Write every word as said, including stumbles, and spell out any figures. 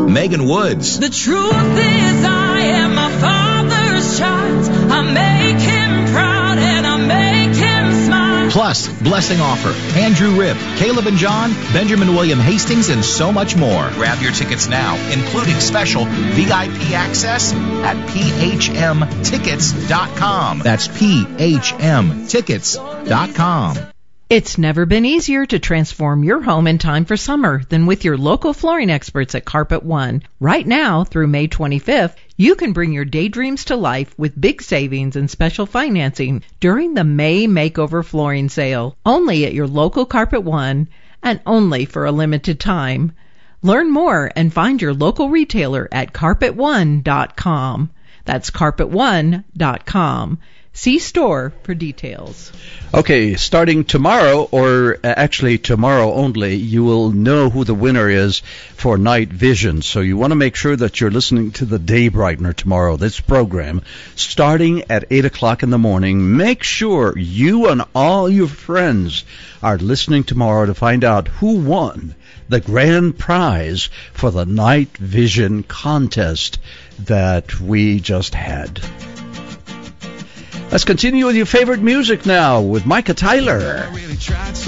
Megan Woods. The truth is I am my Father's child. I make Him proud and I make Him smile. Plus, blessing offer, Andrew Ribb, Caleb and John, Benjamin William Hastings, and so much more. Grab your tickets now, including special V I P access at P H M tickets dot com. That's P H M tickets dot com. It's never been easier to transform your home in time for summer than with your local flooring experts at Carpet One. Right now, through May twenty-fifth, you can bring your daydreams to life with big savings and special financing during the May Makeover Flooring Sale. Only at your local Carpet One and only for a limited time. Learn more and find your local retailer at carpet one dot com. That's carpet one dot com. See store for details. Okay, starting tomorrow, or actually tomorrow only, you will know who the winner is for Night Vision. So you want to make sure that you're listening to the Day Brightener tomorrow, this program, starting at eight o'clock in the morning. Make sure you and all your friends are listening tomorrow to find out who won the grand prize for the Night Vision contest that we just had. Let's continue with your favorite music now with Micah Tyler.